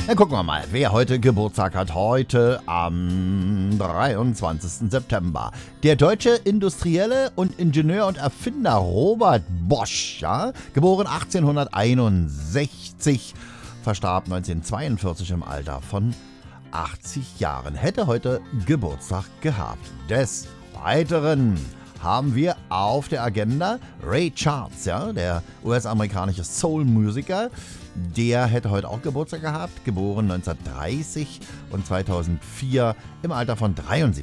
Dann gucken wir mal, wer heute Geburtstag hat. Heute am 23. September. Der deutsche Industrielle und Ingenieur und Erfinder Robert Bosch, ja, geboren 1861, verstarb 1942 im Alter von 80 Jahren. Hätte heute Geburtstag gehabt. Des Weiteren haben wir auf der Agenda Ray Charles, ja, der US-amerikanische Soul-Musiker. Der hätte heute auch Geburtstag gehabt, geboren 1930 und 2004 im Alter von 73